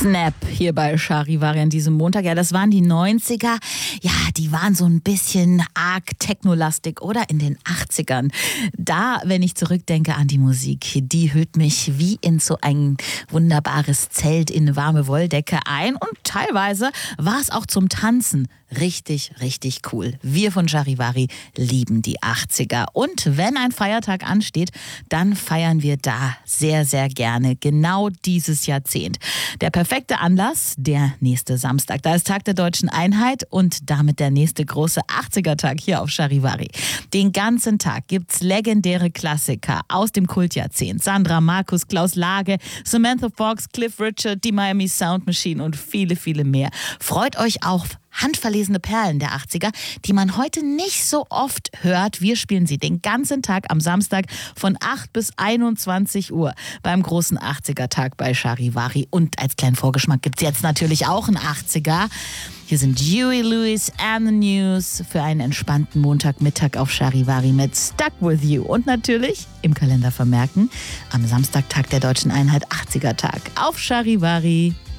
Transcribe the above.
Snap hier bei Charivari an diesem Montag. Ja, das waren die 90er. Ja, die waren so ein bisschen arg technolastig, oder? In den 80ern. Da, wenn ich zurückdenke an die Musik, die hüllt mich wie in so ein wunderbares Zelt in eine warme Wolldecke ein. Und teilweise war es auch zum Tanzen richtig, richtig cool. Wir von Charivari lieben die 80er. Und wenn ein Feiertag ansteht, dann feiern wir da sehr, sehr gerne genau dieses Jahrzehnt. Der perfekte Anlass, der nächste Samstag. Da ist Tag der Deutschen Einheit und damit der nächste große 80er-Tag hier auf Charivari. Den ganzen Tag gibt's legendäre Klassiker aus dem Kultjahrzehnt. Sandra, Markus, Klaus Lage, Samantha Fox, Cliff Richard, die Miami Sound Machine und viele, viele mehr. Freut euch auf handverlesene Perlen der 80er, die man heute nicht so oft hört. Wir spielen sie den ganzen Tag am Samstag von 8 bis 21 Uhr beim großen 80er-Tag bei Charivari. Und als kleinen Vorgeschmack gibt es jetzt natürlich auch einen 80er. Hier sind Huey Lewis and the News für einen entspannten Montagmittag auf Charivari mit Stuck With You. Und natürlich im Kalender vermerken, am Samstag, Tag der Deutschen Einheit, 80er-Tag auf Charivari.